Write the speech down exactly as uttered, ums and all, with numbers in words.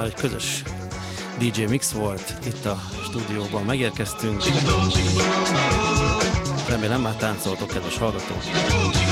már egy közös dé dzsé mix volt, itt a stúdióban megérkeztünk. Remélem már táncoltok, kedves hallgatók!